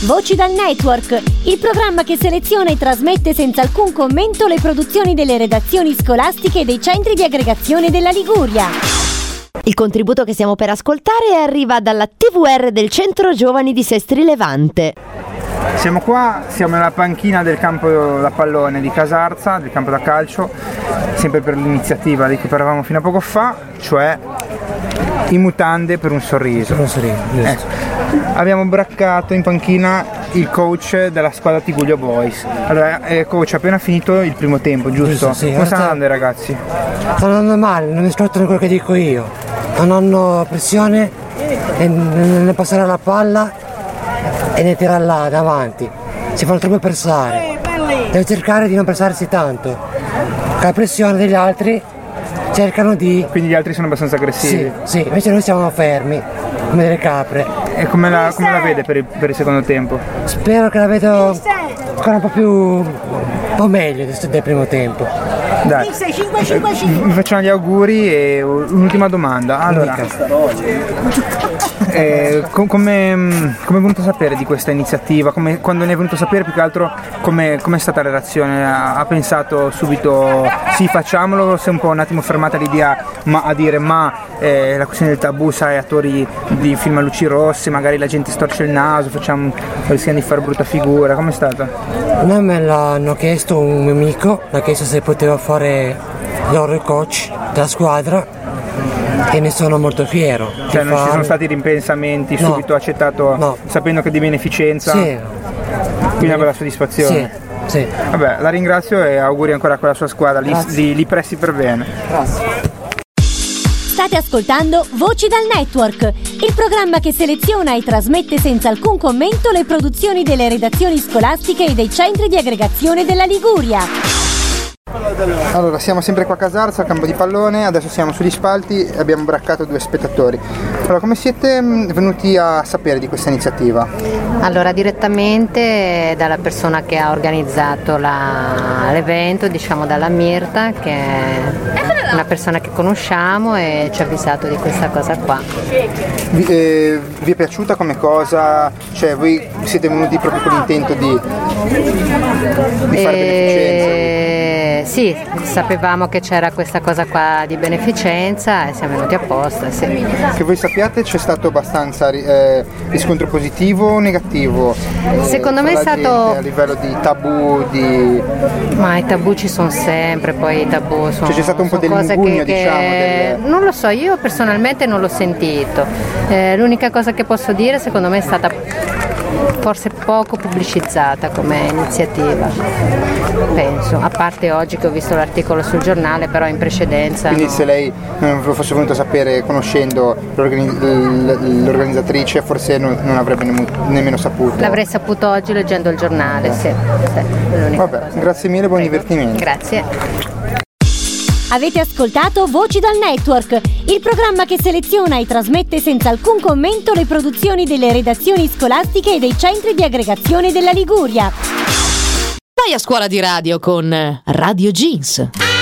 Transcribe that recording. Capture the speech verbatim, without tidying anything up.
Voci dal Network, il programma che seleziona e trasmette senza alcun commento le produzioni delle redazioni scolastiche e dei centri di aggregazione della Liguria. Il contributo che stiamo per ascoltare arriva dalla T V R del Centro Giovani di Sestri Levante. Siamo qua, siamo nella panchina del campo da pallone di Casarza, del campo da calcio, sempre per l'iniziativa di cui parlavamo fino a poco fa, cioè in mutande per un sorriso. Per un sorriso, giusto. Eh, abbiamo braccato in panchina il coach della squadra Tiguglio Boys. Allora, eh, coach, appena finito il primo tempo, giusto? Giusto, sì. Come stanno andando i ragazzi? Stanno andando male, non ascoltano quello che dico io. Non hanno pressione ne passare la palla e ne tira là davanti. Si fanno troppo pressare. Deve cercare di non pressarsi tanto. Con la pressione degli altri cercano di... Quindi gli altri sono abbastanza aggressivi? Sì, sì, invece noi siamo fermi, come delle capre. E come la, come la vede per il, per il secondo tempo? Spero che la vedo ancora un po' più... un po' meglio del, del primo tempo. Dai, eh, vi facciamo gli auguri e un'ultima domanda. Allora, eh, com- come, come è venuto a sapere di questa iniziativa? Come, quando ne è venuto a sapere, più che altro, come è stata la reazione? Ha, ha pensato subito sì, facciamolo? Si è un po' un attimo fermata l'idea ma, a dire ma eh, la questione del tabù, sai, attori di film a luci rosse, magari la gente storce il naso, facciamo, rischiamo di fare brutta figura. Com'è stata? A me me l'hanno chiesto un mio amico, mi ha chiesto se potevo fare loro il coach della squadra e ne sono molto fiero. Cioè non fare... ci sono stati rimpensamenti, no. subito accettato, no. sapendo che di beneficenza? Sì. Quindi una bella soddisfazione? Sì, sì. Vabbè, la ringrazio e auguri ancora con la sua squadra, li, li, li pressi per bene. Grazie. State ascoltando Voci dal Network, il programma che seleziona e trasmette senza alcun commento le produzioni delle redazioni scolastiche e dei centri di aggregazione della Liguria. Allora, siamo sempre qua a Casarza, al campo di pallone, adesso siamo sugli spalti e abbiamo braccato due spettatori. Allora, come siete venuti a sapere di questa iniziativa? Allora, direttamente dalla persona che ha organizzato la, l'evento, diciamo dalla Mirta, che è una persona che conosciamo e ci ha avvisato di questa cosa qua. Vi, eh, vi è piaciuta come cosa? Cioè, voi siete venuti proprio con l'intento di, di fare beneficenza? Sì, sapevamo che c'era questa cosa qua di beneficenza e siamo venuti apposta, sì. Che voi sappiate c'è stato abbastanza eh, riscontro positivo o negativo? Eh, Secondo me è stato... A livello di tabù, di... Ma i tabù ci sono sempre, poi i tabù sono... Cioè c'è stato un po' del mugugno, che, che... diciamo? Del... Non lo so, io personalmente non l'ho sentito. Eh, l'unica cosa che posso dire, secondo me, è stata forse poco pubblicizzata come iniziativa, penso, a parte oggi che ho visto l'articolo sul giornale, però in precedenza. Quindi no. Se lei non lo fosse venuto a sapere conoscendo l'organizz- l'organizzatrice forse non, non avrebbe nemmeno saputo. L'avrei saputo oggi leggendo il giornale, sì, sì, Vabbè, cosa. Grazie mille, buon divertimento. Grazie. Avete ascoltato Voci dal Network, il programma che seleziona e trasmette senza alcun commento le produzioni delle redazioni scolastiche e dei centri di aggregazione della Liguria. Vai a scuola di radio con Radio Jeans.